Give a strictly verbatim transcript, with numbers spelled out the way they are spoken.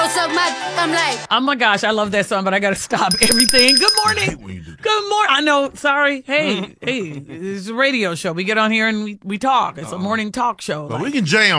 suck my d- I'm like, Oh my gosh, I love that song, but I gotta stop everything. Good morning. Good morning. I know, sorry. Hey, hey, it's a radio show. We get on here and we, we talk. It's a morning talk show. But like- we can jam